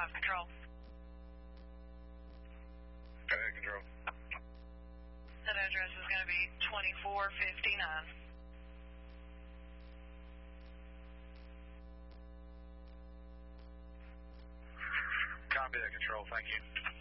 5 Control. Go ahead, Control. That address is going to be 2459. Copy that, Control. Thank you.